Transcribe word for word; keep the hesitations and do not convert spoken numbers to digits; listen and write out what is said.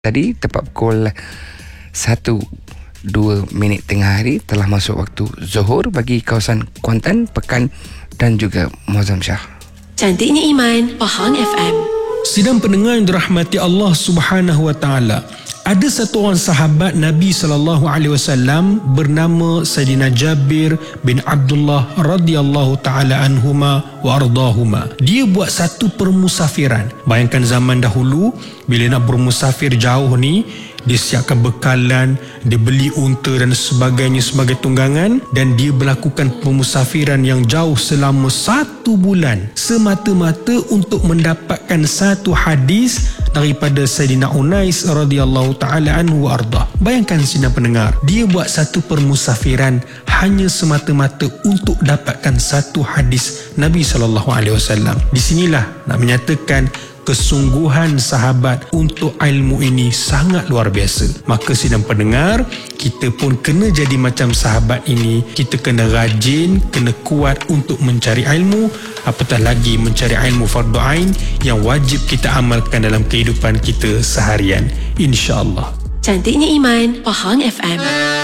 Tadi tepat pukul satu dua minit tengah hari telah masuk waktu Zuhur bagi kawasan Kuantan, Pekan dan juga Muazzam Shah. Cantiknya Iman, Pahang F M. Sidang pendengar yang dirahmati Allah Subhanahu wa taala. Ada satu orang sahabat Nabi sallallahu alaihi wasallam bernama Sayyidina Jabir bin Abdullah radhiyallahu taala anhuma wa ardahuma. Dia buat satu permusafiran. Bayangkan zaman dahulu bila nak bermusafir jauh ni, dia siapkan bekalan, dia beli unta dan sebagainya sebagai tunggangan, dan dia melakukan pemusafiran yang jauh selama satu bulan semata-mata untuk mendapatkan satu hadis daripada Sayyidina Unais radhiyallahu taala anhu wa ardah. Bayangkan sidang pendengar, dia buat satu permusafiran hanya semata-mata untuk dapatkan satu hadis Nabi sallallahu alaihi wasallam. Di sinilah nak menyatakan kesungguhan sahabat untuk ilmu ini sangat luar biasa. Maka sidang pendengar, kita pun kena jadi macam sahabat ini. Kita kena rajin, kena kuat untuk mencari ilmu, apatah lagi mencari ilmu fardu ain yang wajib kita amalkan dalam kehidupan kita seharian, insya-Allah. Cantiknya Iman, Pahang F M.